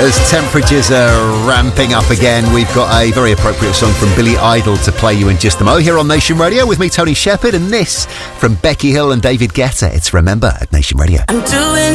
As temperatures are ramping up again, we've got a very appropriate song from Billy Idol to play you in just a mo here on Nation Radio with me, Tony Shepherd, and this from Becky Hill and David Guetta. It's Remember at Nation Radio. I'm doing